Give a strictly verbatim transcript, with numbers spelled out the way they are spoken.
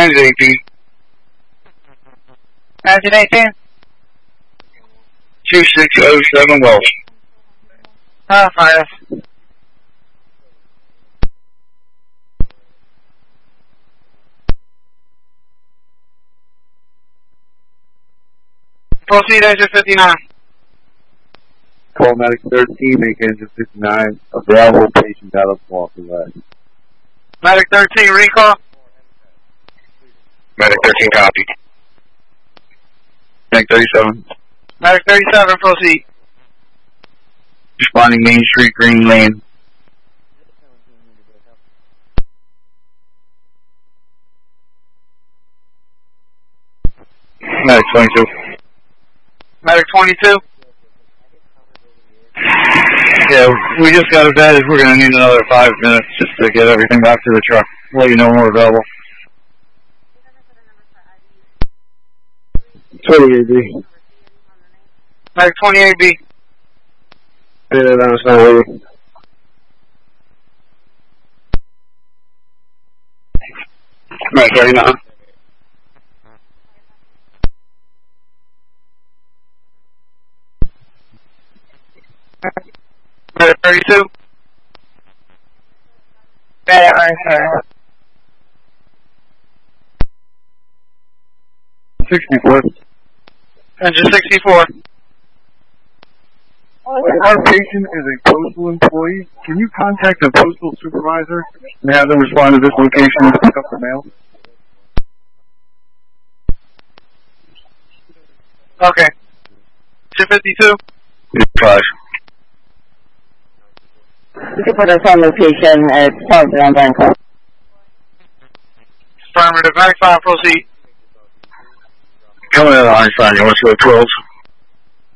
Transit eighteen. Transit eighteen. two six oh seven Welsh. Ah, fire. Proceed engine fifty-nine. Call Medic thirteen, make engine fifty-nine, available patient out of Walker West. Medic thirteen, recall. Medic thirteen, copy. Medic thirty-seven. Medic thirty-seven, proceed. Responding Main Street, Green Lane. Medic twenty-two. Medic twenty-two. Yeah, we just got it vetted. We're going to need another five minutes just to get everything back to the truck. Let you know when we're available. twenty-eight B. Medic twenty-eight B. Yeah, that was not waiting. Medic thirty-nine. Medic thirty-two. Medic thirty-two. sixty-four. Engine sixty-four. Our patient is a postal employee. Can you contact the postal supervisor and have them respond to this location to pick up the mail? Okay. two fifty-two. Five. You can put us on location at Southbound Bangkok. Affirmative. Max five, proceed. Coming in Einstein, you want to go twelve?